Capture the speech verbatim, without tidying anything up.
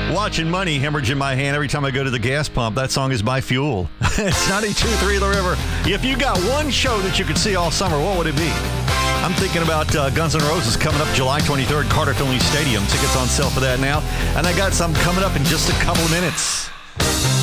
Watching money hemorrhaging my hand every time I go to the gas pump. That song is My Fuel. It's ninety-two point three The River. If you got one show that you could see all summer, what would it be? I'm thinking about uh, Guns N' Roses coming up July twenty-third, Carter Finley Stadium. Tickets on sale for that now. And I got some coming up in just a couple of minutes.